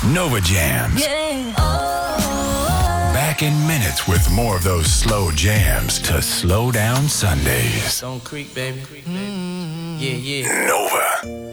Nova Jams. Back in minutes with more of those slow jams to slow down Sundays. Don't creep, baby. Yeah, yeah. Nova.